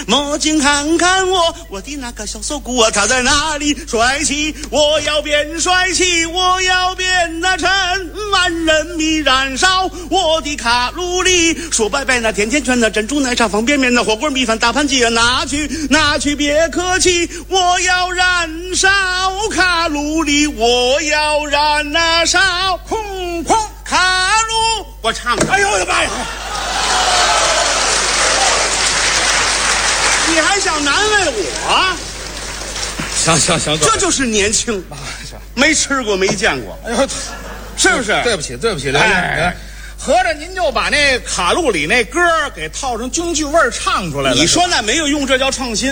魔镜看看我的那个小锁骨啊，它在哪里？帅气，我要变帅气，我要变那成万人迷燃烧我的卡路里。说拜拜那甜甜圈那珍珠奶茶方便面那火锅米饭大盘鸡啊，拿去别客气，我要燃烧卡路里，我要燃烧空空卡路。我唱着， 哎呦我的妈呀！ 你还想难为我？ 行， 这就是年轻，没吃过没见过， 哎呦， 是不是？ 对不起，刘先合着您就把那卡路里那歌给套上京剧味儿唱出来了。 你说那没有用，这叫创新。